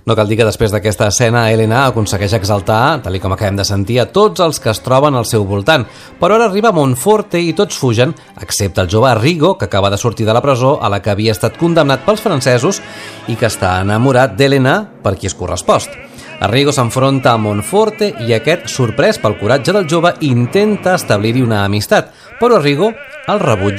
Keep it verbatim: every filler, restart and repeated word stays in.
No cal dir que després d'aquesta escena Elena aconsegueix exaltar, tal com acabem de sentir, a tots els que es troben al seu voltant. Però ara arriba Monforte i tots fugen, excepte el jove Arrigo, que acaba de sortir de la presó a la que havia estat condemnat pels francesos i que està enamorat d'Elena, per qui és correspost. Arrigo s'enfronta a Monforte i aquest, sorprès pel coratge del jove, intenta establir-hi una amistat, però Arrigo el rebutja